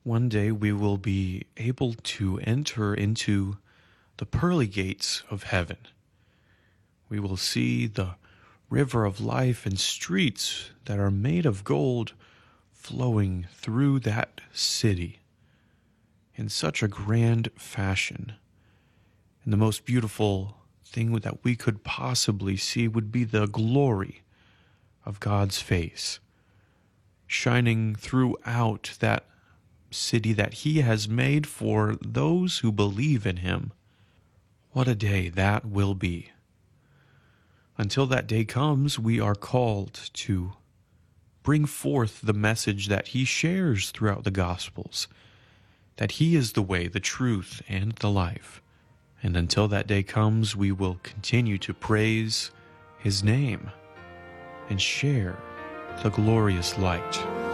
one day we will be able to enter into the pearly gates of heaven. We will see the river of life and streets that are made of gold flowing through that city in such a grand fashion. And the most beautiful thing that we could possibly see would be the glory of God's face shining throughout that city that He has made for those who believe in Him. What a day that will be. Until that day comes, we are called to bring forth the message that He shares throughout the Gospels, that He is the way, the truth, and the life. And until that day comes, we will continue to praise His name and share the glorious light.